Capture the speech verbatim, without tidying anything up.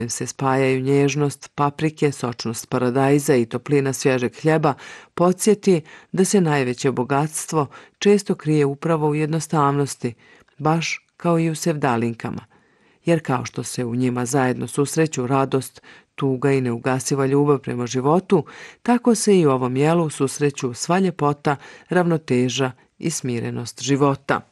se spajaju nježnost paprike, sočnost paradajza i toplina svježeg hljeba, podsjeti da se najveće bogatstvo često krije upravo u jednostavnosti, baš kao i u sevdalinkama. Jer kao što se u njima zajedno susreću radost, tuga i neugasiva ljubav prema životu, tako se i u ovom jelu susreću sva ljepota, ravnoteža i smirenost života.